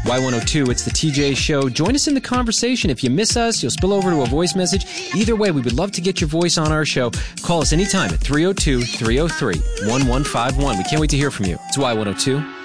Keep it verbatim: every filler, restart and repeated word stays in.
Y one oh two, it's the T J Show. Join us in the conversation. If you miss us, you'll spill over to a voice message. Either way, we would love to get your voice on our show. Call us anytime at three oh two, three oh three, one one five one. We can't wait to hear from you. It's Y one oh two.